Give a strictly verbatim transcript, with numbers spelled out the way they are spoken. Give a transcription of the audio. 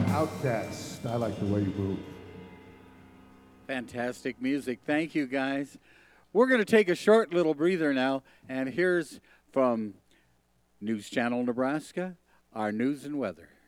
Outcast, I like the way you move. Fantastic music. Thank you, guys. We're going to take a short little breather now, and here's from News Channel Nebraska, our news and weather.